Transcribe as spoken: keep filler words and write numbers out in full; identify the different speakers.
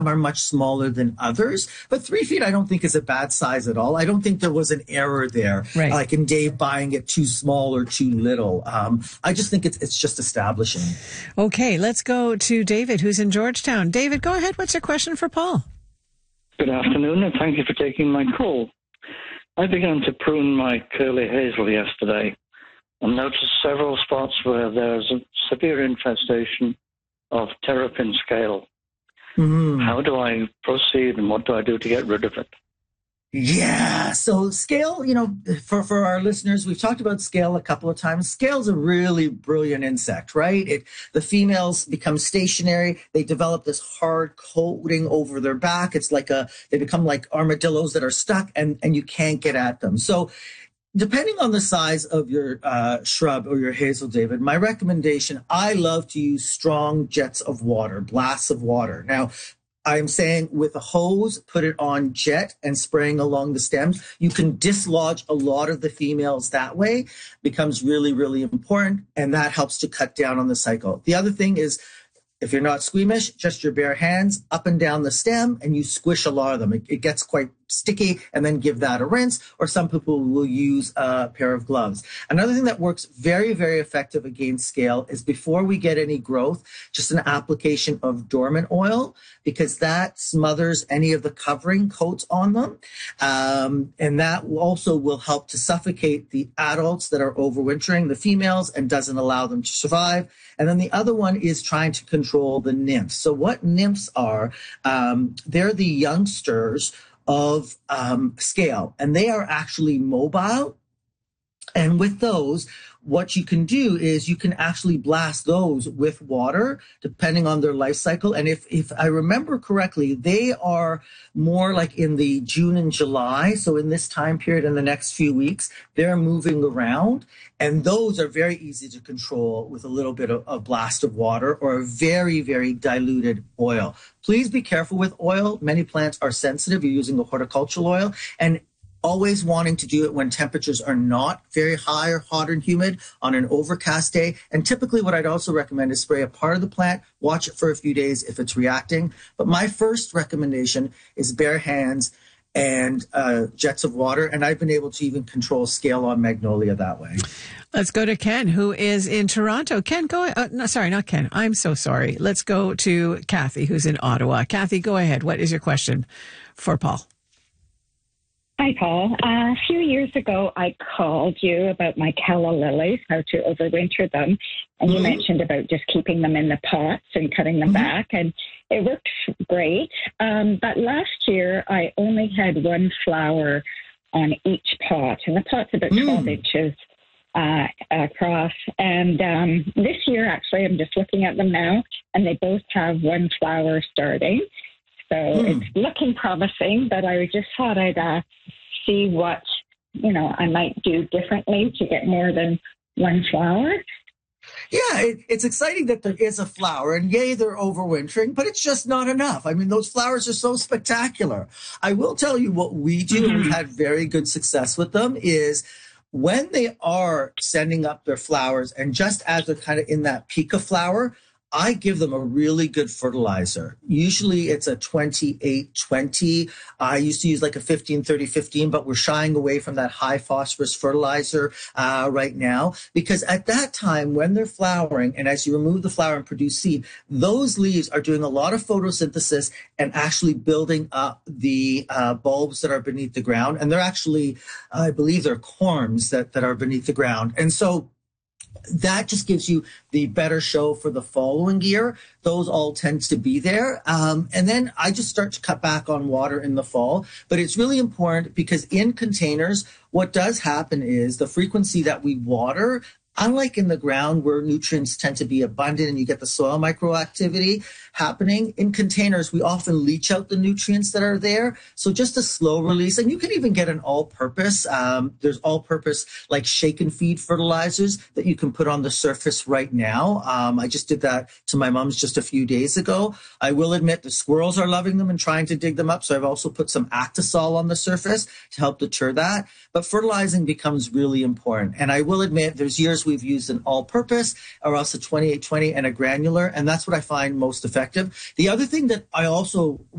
Speaker 1: are much smaller than others, but three feet I don't think is a bad size at all. I don't think there was an error there,
Speaker 2: right.
Speaker 1: like in Dave buying it too small or too little. Um, I just think it's it's just establishing.
Speaker 2: Okay, let's go to David, who's in Georgetown. David, go ahead. What's your question for Paul?
Speaker 3: Good afternoon, and thank you for taking my call. I began to prune my curly hazel yesterday and noticed several spots where there's a severe infestation of terrapin scale.
Speaker 1: Mm-hmm.
Speaker 3: How do I proceed and what do I do to get rid of it?
Speaker 1: Yeah. So scale, you know, for, for our listeners, we've talked about scale a couple of times. Scale's a really brilliant insect, right? It, the females become stationary. They develop this hard coating over their back. It's like a, they become like armadillos that are stuck and, and you can't get at them. So depending on the size of your uh, shrub or your hazel, David, my recommendation, I love to use strong jets of water, blasts of water. Now, I'm saying with a hose, put it on jet and spraying along the stems. You can dislodge a lot of the females that way. Becomes really, really important, and that helps to cut down on the cycle. The other thing is, if you're not squeamish, just your bare hands up and down the stem, and you squish a lot of them. It, it gets quite sticky, and then give that a rinse, or some people will use a pair of gloves. Another thing that works very, very effective against scale is before we get any growth, just an application of dormant oil, because that smothers any of the covering coats on them. Um, and that also will help to suffocate the adults that are overwintering, the females, and doesn't allow them to survive. And then the other one is trying to control the nymphs. So what nymphs are, um, they're the youngsters of um, scale, and they are actually mobile. And with those, what you can do is you can actually blast those with water, depending on their life cycle. And if, if I remember correctly, they are more like in the June and July. So in this time period, in the next few weeks, they're moving around. And those are very easy to control with a little bit of a blast of water or a very, very diluted oil. Please be careful with oil. Many plants are sensitive. You're using a horticultural oil. And always wanting to do it when temperatures are not very high or hot and humid on an overcast day. And typically what I'd also recommend is spray a part of the plant, watch it for a few days if it's reacting. But my first recommendation is bare hands and uh, jets of water. And I've been able to even control scale on magnolia that way.
Speaker 2: Let's go to Ken, who is in Toronto. Ken, go uh, no, sorry, not Ken. I'm so sorry. Let's go to Kathy, who's in Ottawa. Kathy, go ahead. What is your question for Paul?
Speaker 4: Hi, Paul. Uh, a few years ago, I called you about my calla lilies, how to overwinter them. And you mm-hmm. mentioned about just keeping them in the pots and cutting them mm-hmm. back. And it worked great. Um, but last year, I only had one flower on each pot. And the pot's about mm. twelve inches uh, across. And um, this year, actually, I'm just looking at them now, and they both have one flower starting. So mm. it's looking promising, but I just thought I'd uh, see what, you know, I might do differently to get more than one flower.
Speaker 1: Yeah, it, it's exciting that there is a flower, and yay, they're overwintering, but it's just not enough. I mean, those flowers are so spectacular. I will tell you what we do, mm-hmm. and we've had very good success with them, is when they are sending up their flowers, and just as they're kind of in that peak of flower, I give them a really good fertilizer. Usually it's a twenty-eight twenty. I used to use like a fifteen thirty fifteen, but we're shying away from that high phosphorus fertilizer uh, right now, because at that time when they're flowering, and as you remove the flower and produce seed, those leaves are doing a lot of photosynthesis and actually building up the uh, bulbs that are beneath the ground. And they're actually, I believe they're corms that, that are beneath the ground. And so that just gives you the better show for the following year. Those all tend to be there. Um, and then I just start to cut back on water in the fall. But it's really important because in containers, what does happen is the frequency that we water, unlike in the ground where nutrients tend to be abundant and you get the soil microactivity happening, in containers, we often leach out the nutrients that are there. So just a slow release, and you can even get an all-purpose. Um, there's all-purpose like shake and feed fertilizers that you can put on the surface right now. Um, I just did that to my mom's just a few days ago. I will admit the squirrels are loving them and trying to dig them up. So I've also put some Actisol on the surface to help deter that. But fertilizing becomes really important. And I will admit there's years we've used an all-purpose or else a twenty-eight twenty and a granular, and that's what I find most effective. The other thing that I also